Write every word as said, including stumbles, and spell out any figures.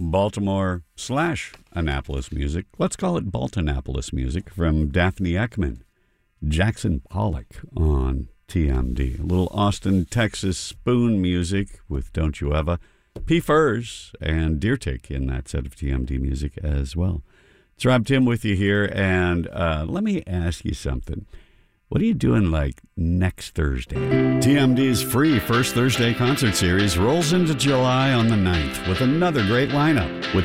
Baltimore slash Annapolis music. Let's call it Baltonapolis music from Daphne Ekman, Jackson Pollock on T M D. A little Austin, Texas spoon music with Don't You Ever. P. Furs and Deer Tick in that set of T M D music as well. It's Rob Tim with you here, and uh, let me ask you something. What are you doing like next Thursday? T M D's free First Thursday concert series rolls into July on the ninth with another great lineup with